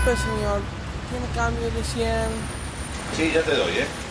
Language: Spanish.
señor. Tiene cambio de 100. Sí, ya te doy,